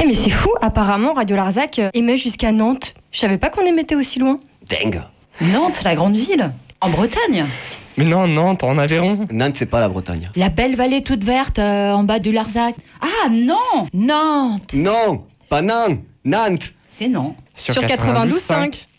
Mais c'est fou, apparemment Radio Larzac émet jusqu'à Nantes. Je savais pas qu'on émettait aussi loin. Dingue. Nantes, la grande ville, en Bretagne. Mais non, Nantes, en Aveyron. Nantes, c'est pas la Bretagne. La belle vallée toute verte en bas du Larzac. Ah non, Nantes. Non, pas Nantes, Nantes. C'est non. Sur 92.5.